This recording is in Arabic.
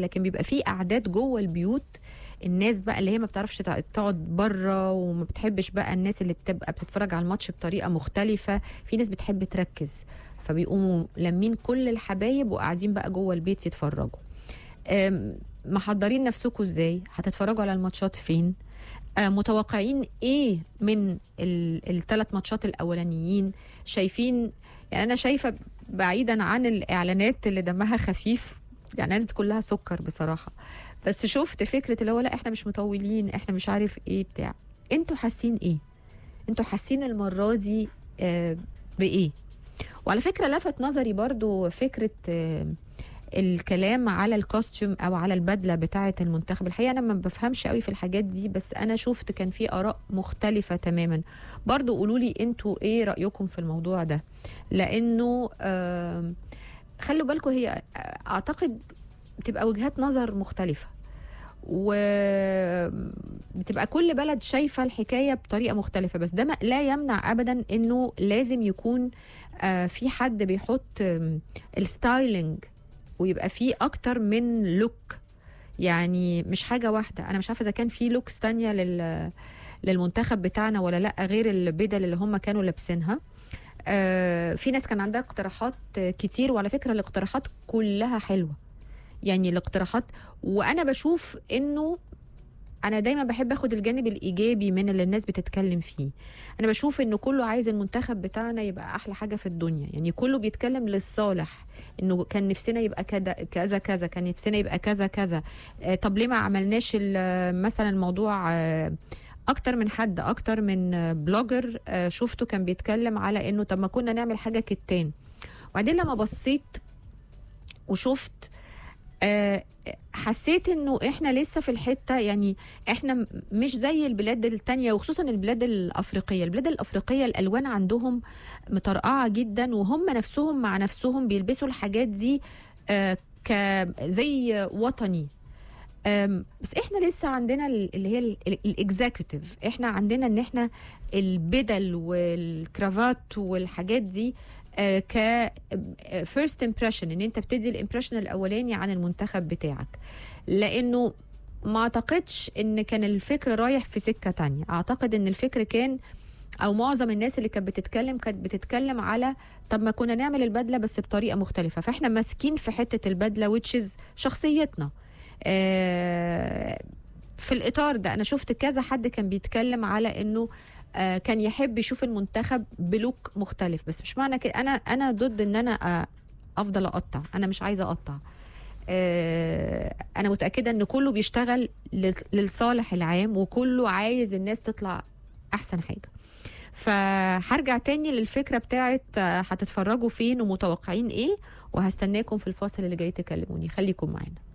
لكن بيبقى في قعدات جوه البيوت، الناس بقى اللي هي ما بتعرفش تقعد بره وما بتحبش بقى الناس اللي بتبقى بتتفرج على الماتش بطريقه مختلفه، في ناس بتحب تركز، فبيقوموا لمين كل الحبايب وقاعدين بقى جوه البيت يتفرجوا. محضرين نفسكم ازاي؟ هتتفرجوا على الماتشات فين؟ متوقعين ايه من الثلاث ماتشات الاولانيين؟ شايفين، يعني انا شايفه بعيدا عن الاعلانات اللي دمها خفيف، الاعلانات كلها سكر بصراحه، بس شفت فكره اللي هو لا احنا مش مطولين، احنا مش عارف ايه بتاع. انتوا حاسين ايه؟ انتوا حاسين المره دي بايه؟ وعلى فكره لفت نظري برضو فكره الكلام على الكوستيوم او على البدله بتاعه المنتخب. الحقيقه انا ما بفهمش قوي في الحاجات دي، بس انا شفت كان في اراء مختلفه تماما. برضو قولوا لي انتوا ايه رايكم في الموضوع ده، لانه خلوا بالكم هي اعتقد بتبقى وجهات نظر مختلفه، وبتبقى كل بلد شايفه الحكايه بطريقه مختلفه، بس ده لا يمنع ابدا انه لازم يكون في حد بيحط الستايلينج، ويبقى فيه اكتر من لوك، يعني مش حاجه واحده. انا مش عارفه اذا كان في لوكس تانية للمنتخب بتاعنا ولا لا، غير البدل اللي هم كانوا لابسينها. في ناس كان عندها اقتراحات كتير، وعلى فكره الاقتراحات كلها حلوه، يعني الاقتراحات، وانا بشوف انه انا دايما بحب اخد الجانب الايجابي من اللي الناس بتتكلم فيه. انا بشوف انه كله عايز المنتخب بتاعنا يبقى احلى حاجه في الدنيا، يعني كله بيتكلم للصالح، انه كان نفسنا يبقى كذا كذا، كان نفسنا يبقى كذا كذا. طب ليه ما عملناش مثلا الموضوع؟ اكتر من حد، اكتر من بلوجر شفته كان بيتكلم على انه طب ما كنا نعمل حاجه كتان. وبعدين لما بصيت وشفت حسيت انه احنا لسه في الحته، يعني احنا مش زي البلاد التانية، وخصوصا البلاد الافريقيه. البلاد الافريقيه الالوان عندهم مطرقعه جدا، وهم نفسهم مع نفسهم بيلبسوا الحاجات دي زي وطني. بس احنا لسه عندنا اللي هي الاكزيكتيف، احنا عندنا ان احنا البدل والكرافات والحاجات دي ك first impression، ان انت بتدي الامبريشن الاولاني عن المنتخب بتاعك. لانه ما اعتقدش ان كان الفكر رايح في سكة تانية، اعتقد ان الفكر كان، او معظم الناس اللي كانت بتتكلم على طب ما كنا نعمل البدلة بس بطريقة مختلفة. فاحنا ماسكين في حتة البدلة which is شخصيتنا. في الاطار ده انا شفت كذا حد كان بيتكلم على انه كان يحب يشوف المنتخب بلوك مختلف، بس مش معنى كده انا ضد ان انا افضل اقطع، انا مش عايزه اقطع. انا متاكده ان كله بيشتغل للصالح العام، وكله عايز الناس تطلع احسن حاجه. فهرجع تاني للفكره بتاعت هتتفرجوا فين ومتوقعين ايه، وهستناكم في الفاصل اللي جاي تكلموني. خليكم معانا.